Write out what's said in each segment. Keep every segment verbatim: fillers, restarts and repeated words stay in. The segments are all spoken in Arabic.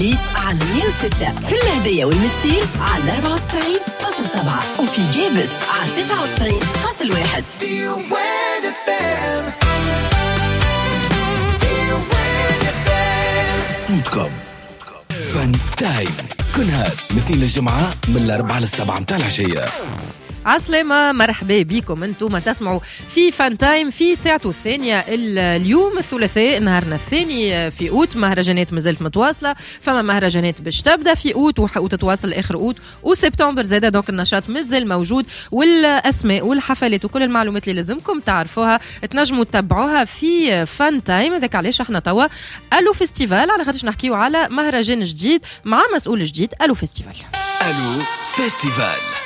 على مية وستة في المهدية والمستير على أربعة وتسعين فاصلة سبعة وفي جابس على تسعة وتسعين فاصلة واحد. صوتكم فان تايم كل هاد مثل الجمعة من الأربعة للسبعة متاع العشية. عسلامة، مرحبا بكم. انتم تسمعوا في فان تايم في ساعته الثانية. اليوم الثلاثاء نهارنا الثاني في أوت، مهرجانات مازالت متواصلة، فما مهرجانات باش تبدا في أوت وتتواصل آخر أوت وسبتمبر زادة، دوك النشاط مازال موجود، والأسماء والحفلات وكل المعلومات اللي لازمكم تعرفوها تنجموا تتبعوها في فان تايم. هذاك علاش احنا توا ألو فيستيفال، على خاطرش نحكيو على مهرجان جديد مع مسؤول جديد. ألو فيستيفال. ألو فيستيفال.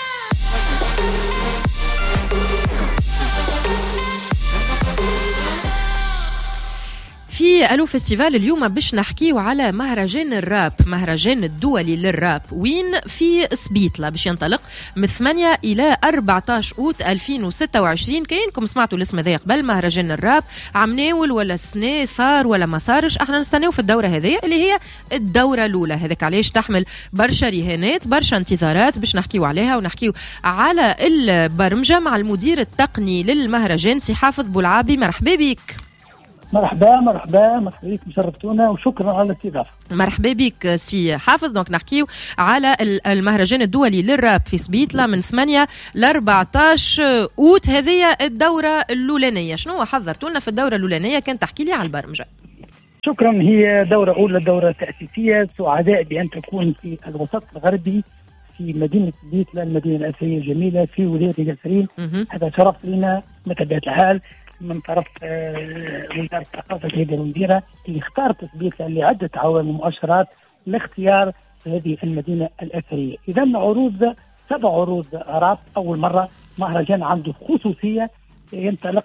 في ألو فيستيفال اليوم باش نحكيو على مهرجان الراب، مهرجان الدولي للراب، وين في سبيطلة باش ينطلق من ثمانية إلى أربعة عشر أوت ألفين وستة وعشرين. كاينكم سمعتوا الاسم ذا قبل، مهرجان الراب عمناول ولا سنة صار ولا ما صارش، احنا نستناو في الدورة هذه اللي هي الدورة الأولى. هذاك علاش تحمل برشا رهانات، برشا انتظارات باش نحكيو عليها، ونحكيو على البرمجة مع المدير التقني للمهرجان سي حافظ بولعابي. مرحبا بك. مرحبا مرحبا مرحبا بك، مشرفتونا وشكرا على الاستضافه. مرحبا بك سي حافظ. دونك نحكيو على المهرجان الدولي للراب في سبيطلة من ثمانية ل أربعة عشر أوت. هذه الدورة الأولانية، شنو حضرتوا لنا في الدورة الأولانية؟ كان تحكي لي على البرمجة. شكرا. هي دورة أولى، دورة تأسيسية، سعداء بأن تكون في الوسط الغربي في مدينة سبيطلة، المدينة الأثرية الجميلة في ولاية القصرين. هذا شرف لنا بطبيعة الحال من طرف وزارة الثقافة الجديدة المديرة اللي اختارت سبيطلة لعدة عوامل مؤشرات لاختيار هذه المدينة الأثرية. إذا عروض سبع عروض راب، أول مرة مهرجان عنده خصوصية ينطلق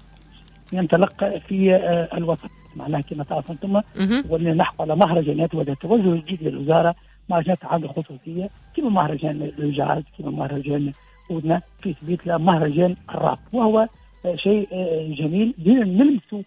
ينطلق في الوسط، معناها كما تعرفون انتم ولنا نحكي على مهرجانات وهذا توجه جديد للوزارة، مهرجانات عنده خصوصية كما مهرجان الجهاز، كما مهرجان ودنا في سبيطلة مهرجان الراب، وهو شيء جميل. بينا نلمسوا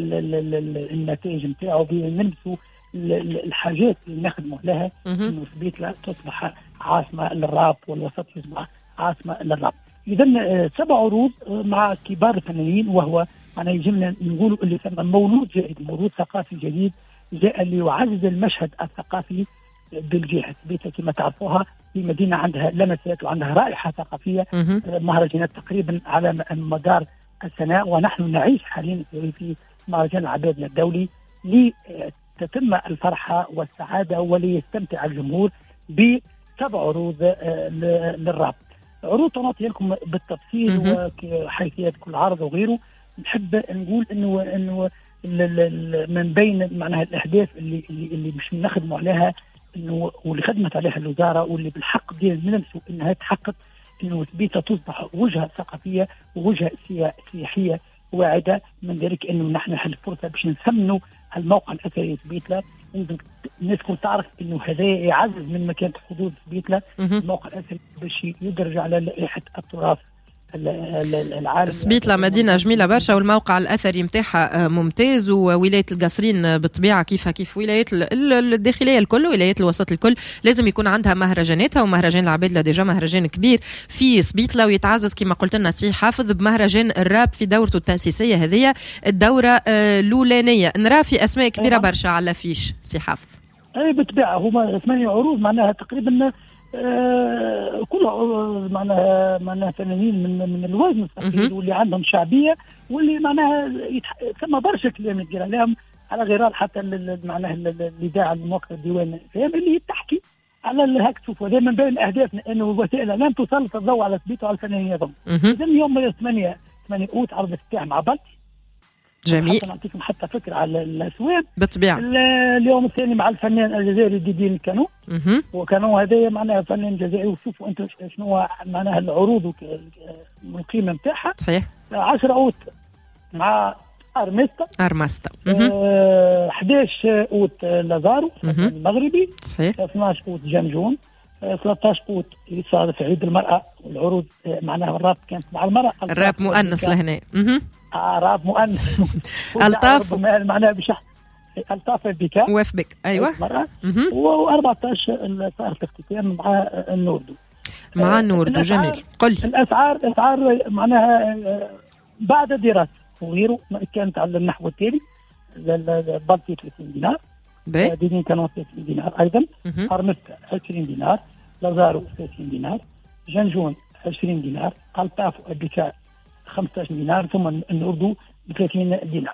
النتائج نتاعو، بينا نلمسوا الحاجات اللي نخدموا لها انه سبيطلة تصبح عاصمة للراب والوسط يصبح عاصمة للراب. اذا سبع عروض مع كبار الفنانين، وهو أنا يجمنا نقولوا اللي ثم مولود جديد، مولود ثقافي جديد جاء ليعزز المشهد الثقافي بالجهة سبيطلة. كما تعرفوها في مدينة عندها لمسات وعندها رائحة ثقافية، مهرجانات تقريبا على مدار السنة، ونحن نعيش حاليا في مهرجان العبادلة الدولي لتتم الفرحة والسعادة وليستمتع الجمهور بسبع عروض للراب. عروض تناطي لكم بالتفصيل وحيثيات كل عرض وغيره. نحب نقول انه انه من بين معناها الاهداف اللي اللي, اللي مش نخدموا عليها انه واللي خدمت عليها الوزاره واللي بالحق ديال نلمسوا انها تحقق، انه سبيطلة تصبح وجهه ثقافيه ووجهه سياحيه واعده. من ذلك انه نحن نحل فرصه باش نثمنوا الموقع الاثري سبيطلة. الناس كل تعرف انه هذا يعزز من مكانه حدود سبيطلة الموقع الاثري باش يدرج على لائحه التراث العالم. سبيطلة مدينة جميلة برشا، والموقع الأثري متاعها ممتاز، وولاية القصرين بالطبيعة كيفها كيف ولايات الداخلية الكل ولايات الوسط الكل لازم يكون عندها مهرجاناتها. ومهرجان العبادلة ديجا مهرجان كبير في سبيطلة، ويتعزز كما قلت لنا سي حافظ بمهرجان الراب في دورته التأسيسية. هذه الدورة الأولانية. نرى في أسماء كبيرة برشا على فيش سي حافظ. أي بالطبيعة هما ثمانية عروض، معناها تقريبا آه كلها معناها معناها فنانين من من الوزن الثقيل واللي عندهم شعبيه واللي معناها يتح... ثم برشا كلام يدير عليهم على غرار حتى معناها الاذاعه الموقع الديوان فهم اللي تحكي على هاك. تشوفوا هذا من بين اهدافنا انه وسائل الاعلام تسلط الضوء على سبيطلة وعلى الفنانين هذوما. اذا اليوم ثمانية ثمانية اوت عرض افتتاح مع بلطي. جميل. حتى نعطيكم حتى فكره على الاسواق بالطبيعه. اليوم الثاني مع الفنان الجزائري ديدين كانو، وكانو هذايا معناها فنان جزائري. وشوفوا انتم شنو معناها العروض والقيمه نتاعها. صحيح. عشرة اوت مع ارمستا ارمستا أه أحد عشر اوت لازارو المغربي. صحيح. اثني عشر اوت جمجون، ثلاثة عشر اوت يصادف عيد المراه. والعروض معناها الراب كانت مع المراه، الراب مؤنث لهنا. آه راب مؤنث الطاف معناها بشح الطاف بك وف بك ايوه و14 صار في اختتام مع النوردو مع النوردو. جميل. قل لي الاسعار الاسعار معناها بعد دراسه وغيره كانت على النحو التالي: البلطي ثلاثين دينار، دينين كانوا ثلاثين دينار ايضا، ارمستا عشرين دينار، لازارو ثلاثين دينار، جنجون عشرين دينار، الطاف بك خمسة عشر دينار، ثم النوردو ب ثلاثين دينار.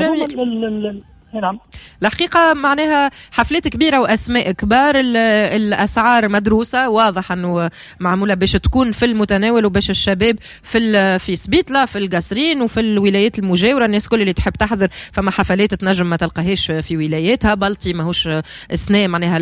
جميل. نعم. الحقيقة معناها حفلات كبيرة وأسماء كبار، الأسعار مدروسة، واضح أنه معمولة باش تكون في المتناول وباش الشباب في في سبيطلة في القصرين وفي الولايات المجاورة الناس كل اللي تحب تحضر. فما حفلات تنجم ما تلقاهاش في ولاياتها. بلطي ماهوش سنة معناها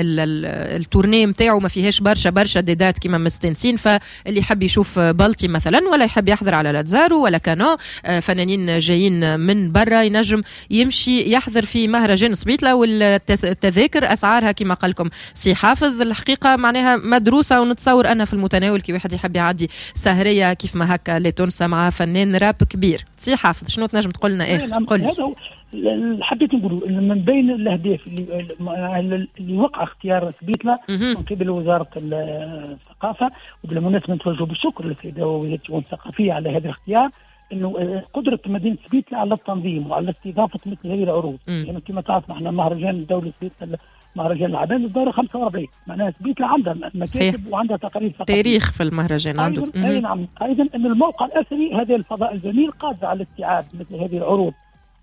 التورنيه متاعه ما فيهاش برشا برشا ديدات كيما مستنسين، فاللي يحب يشوف بلطي مثلا ولا يحب يحضر على لاتزارو ولا كانو فنانين جايين من برا ينجم يمشي يحضر في مهرجان سبيطلة. والتذاكر أسعارها كما قال لكم سي حافظ الحقيقة معناها مدروسة، ونتصور أنها في المتناول كي واحد يحب يعدي سهرية كيف ما هكا لتونس مع فنان راب كبير. سي حافظ شنو تنجم تقول لنا آخر؟ قل لي. حبيت نقول من بين الأهداف اللي, اللي وقع اختيار سبيطلة من قبل وزارة الثقافة، وبالمناسبة نتوجه بالشكر للسيدة وزيرة الشؤون الثقافية على هذا الاختيار، انه قدره مدينه سبيطلة على التنظيم وعلى استضافه مثل هذه العروض. يعني كما تعرف نحن مهرجان الدولي سبيطلة مهرجان العباد الدوره خمسة وأربعين، معناها سبيطلة عندها مكاتب وعندها تقارير ثقافيه تاريخ في المهرجان عنده. اي نعم. ايضا ان الموقع الاثري هذا الفضاء الجميل قادر على استيعاب مثل هذه العروض،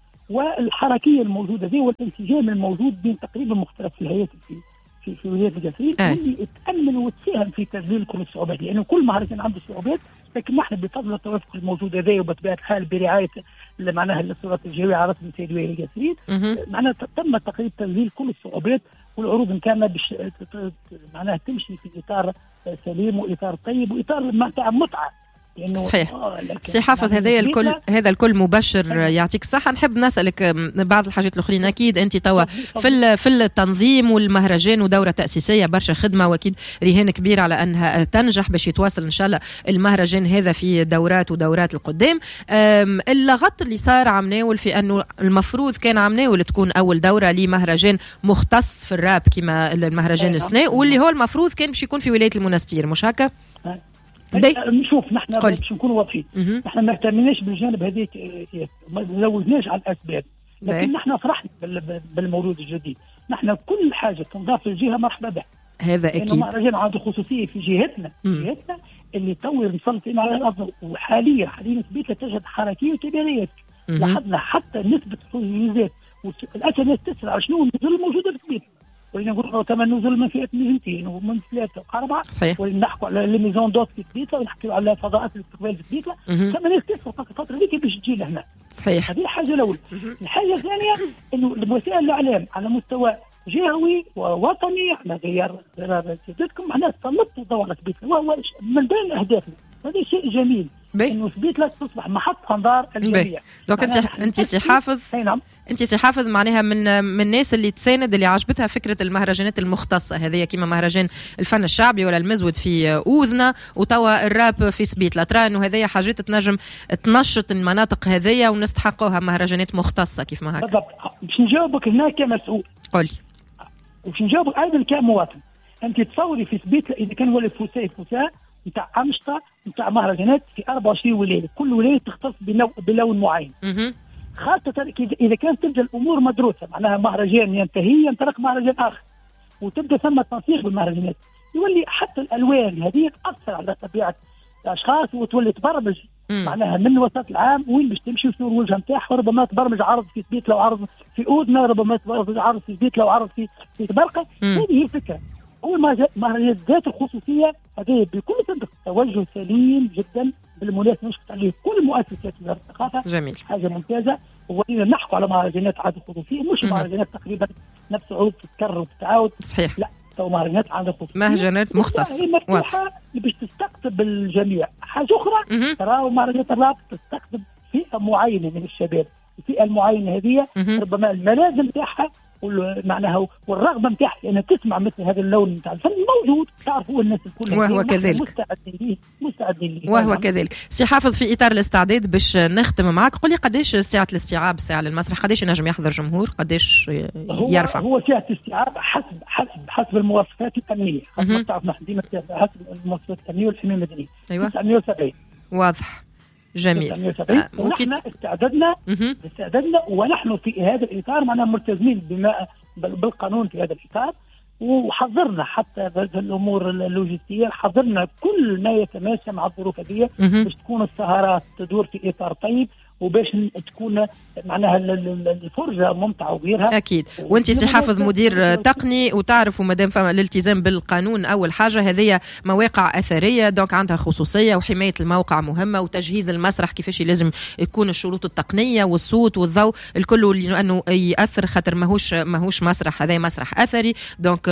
والحركيه الموجوده دي والانسجام الموجود بين تقريبا مختلف الهيئات في في في ولايه القصرين اللي تامن وتساهم في تذليل كل الصعوبات، لانه يعني كل مهرجان عنده صعوبات، لكن نحن بفضل التوافق الموجود هذا وبطبيعه الحال برعايه اللي معناها الصورات الجويه على رسم سيد ولايه القصرين، معناها تم تقريبا تذليل كل الصعوبات، والعروض ان كان بش معناها تمشي في اطار سليم واطار طيب واطار متعه متعه. صحيح. سي حافظ هذا الكل هذا الكل مبشر يعطيك الصحة. نحب نسألك بعض الحاجات الأخرين. أكيد أنت توا في في التنظيم والمهرجان ودورة تأسيسية برشا خدمة، وأكيد رهان كبير على أنها تنجح باش يتواصل إن شاء الله المهرجان هذا في دورات ودورات القدام. اللغط اللي صار عمناول في أنه المفروض كان عمناول تكون أول دورة لمهرجان مختص في الراب كما المهرجان السنة، واللي هو المفروض كان باش يكون في ولاية المنستير، مش هكا؟ نشوف نحن باش نكونوا واضحين، نحن ما اهتمناش بالجانب هذيك، ما زودناش على الاسباب، لكن نحن فرحنا بالمولود الجديد. نحن كل حاجه تنضاف للجهه مرحبا بها، هذا اكيد. لانه مهرجان عنده خصوصيه في جهتنا مم. جهتنا اللي تطور مسلطين على الارض، وحاليا حاليا سبيطلة تجد حركيه وتجاريه. لاحظنا حتى نسبه التجهيزات والاسئله الناس تسرع شنو النزول الموجوده في سبيطلة، ولينا نقولوا ثمن نزول من فئه مئتين ومن ثلاثه واربعه، ونحكوا على لي ميزون دوت في سبيطلة، ونحكوا على فضاءات الاستقبال في سبيطلة. ثم ناس تسرع الفتره هذيك باش تجي لهنا. صحيح. هذه الحاجه الاولى. الحاجه الثانيه انه وسائل الاعلام على مستوى جهوي ووطني على غير سيادتكم معناها سلطوا الضوء على سبيطلة، وهو من بين اهدافنا. هذا شيء جميل انه سبيطلة تصبح محط انظار الجميع. دونك انت انت سي حافظ نعم انت سي حافظ معناها من من الناس اللي تساند اللي عجبتها فكره المهرجانات المختصه هذه كيما مهرجان الفن الشعبي ولا المزود في اوذنا وتوا الراب في سبيطلة. ترى انه هذه حاجات تنجم تنشط المناطق هذه ونستحقوها مهرجانات مختصه كيف ما هكا. بالضبط. باش نجاوبك هنا كمسؤول. قولي. وباش نجاوبك ايضا كمواطن. انت تصوري في سبيطلة اذا كان هو الفوساء فوساء نتاع أنشطة نتاع مهرجانات في أربعة وعشرين ولاية، كل ولاية تختص بلون معين. خاصة إذا كانت تبدأ الأمور مدروسة، معناها مهرجان ينتهي ينطلق مهرجان آخر، وتبدأ ثم تنسيق بالمهرجانات، يولي حتى الألوان هذه تأثر على طبيعة الأشخاص وتولي تبرمج معناها من الوسط العام وين باش تمشي وشنو الوجهة نتاعها. ربما تبرمج عرض في سبيطلة وعرض في أودنا، ربما تبرمج عرض في سبيطلة وعرض في في تبرقة. هذه هي الفكرة. أول ما مهرجانات ذات الخصوصية هذه بكل صدق توجه سليم جدا، بالمناسبة نشكر عليه كل مؤسسات وزارة الثقافة. جميل. حاجة ممتازة. وإذا نحكوا على مهرجانات عادة خصوصية مش مهرجانات تقريبا نفس العروض تتكرر وتتعاود. صحيح. لا تو مهرجانات عادة خصوصية. مهرجانات مختصة. هي مفتوحة باش تستقطب الجميع. حاجة أخرى ترى مهرجانات الراب تستقطب فئة معينة من الشباب. الفئة المعينة هذه ربما الملازم تاعها معناها والرغبه نتاعها لان تسمع مثل هذا اللون نتاع الفن موجود، تعرفوا الناس الكل وهو كذلك مستعدين ليه مستعدين ليه وهو كذلك. سي حافظ، في اطار الاستعداد باش نختم معك، قولي قداش ساعه الاستيعاب ساعه للمسرح، قداش ينجم يحضر جمهور، قداش يرفع؟ هو ساعه الاستيعاب حسب حسب حسب المواصفات الفنيه، حسب تعرف نحن ديما حسب المواصفات الفنيه والحمايه المدنيه. ايوه تسعمية وسبعين واضح. جميل. آه ونحن استعددنا استعددنا ونحن في هذا الاطار معنا ملتزمين بما بالقانون في هذا الاطار، وحضرنا حتى الامور اللوجستيه، حضرنا كل ما يتماشى مع الظروف هذه باش تكون السهرات تدور في اطار طيب، وباش تكون معناها الفرجه ممتعه وغيرها. اكيد. وانت سي حافظ مدير تقني وتعرفوا مادام فما الالتزام بالقانون، اول حاجه هذه مواقع اثريه دونك عندها خصوصيه، وحمايه الموقع مهمه، وتجهيز المسرح كيفاش لازم يكون الشروط التقنيه والصوت والضوء الكل لانه ياثر، خاطر ماهوش ماهوش مسرح، هذا مسرح اثري دونك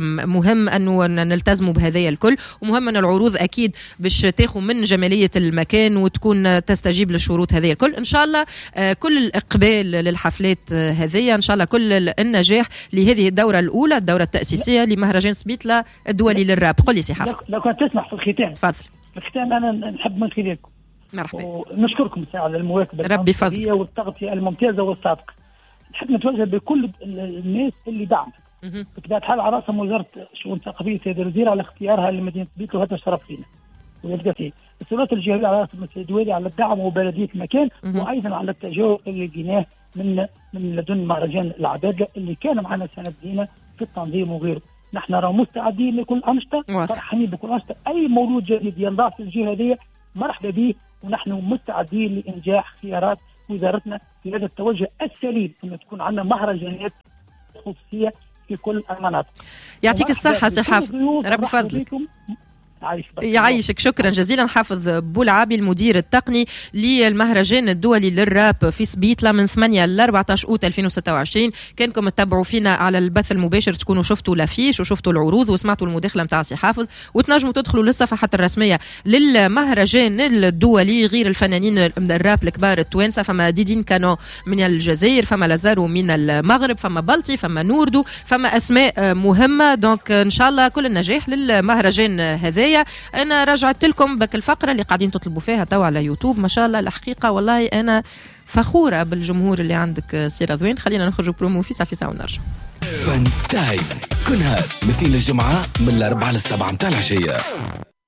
مهم انه نلتزموا بهذايا الكل، ومهم ان العروض اكيد باش تاخذ من جماليه المكان وتكون تستجيب للشروط هذه الكل. ان شاء الله كل الاقبال للحفلات هذه، ان شاء الله كل النجاح لهذه الدوره الاولى، الدوره التاسيسيه لمهرجان سبيتلا الدولي للراب. قل لي سي حافظ. لو كنت تسمح في الختام. تفضل. في الختام انا نحب من خلالكم مرحبا ونشكركم على المواكبه ربي فضلك والتغطيه الممتازه والصادقه. نحب نتوجه بكل الناس اللي دعمت بطبيعه الحال على راسهم وزاره الشؤون الثقافيه سيد الوزير على اختيارها لمدينه سبيتلا، وهذا شرف لنا ويبقى فيه. السلطات الجهويه على راسهم السيد الوالي على الدعم وبلديه المكان، وايضا على التجاوب اللي لقيناه من من لدن مهرجان العبادله اللي كان معنا سنه دينا في التنظيم وغيره. نحن راه مستعدين لكل انشطه، فرحانين بكل انشطه، اي مولود جديد ينضاف في الجهه هذه مرحبا به، ونحن مستعدين لانجاح خيارات وزارتنا في هذا التوجه السليم انه تكون عندنا مهرجانات خصوصيه في كل المناطق. يعطيك الصحه سي حافظ، ربي فضلك يعيشك. شكرا جزيلا. حافظ بولعابي المدير التقني للمهرجان الدولي للراب في سبيتلا من ثمانية ل أربعة عشر أوت ألفين وستة وعشرين. كانكم تتابعوا فينا على البث المباشر تكونوا شفتوا لافيش وشفتوا العروض وسمعتوا المداخله نتاع سي حافظ، وتنجموا تدخلوا للصفحات الرسميه للمهرجان الدولي. غير الفنانين الراب الكبار التوانسه، فما ديدين كانو من الجزائر، فما لازارو من المغرب، فما بلطي، فما نوردو، فما اسماء مهمه. دونك ان شاء الله كل النجاح للمهرجان هذايا. انا رجعت لكم بك الفقره اللي قاعدين تطلبوا فيها توا على يوتيوب، ما شاء الله الحقيقه والله انا فخوره بالجمهور اللي عندك سي رضوان. خلينا نخرجوا برومو في ساعه في ساعه ونرجع. فن تايم كل نهار مثل الجمعه من الاربعه للسبعه متاع العشيه.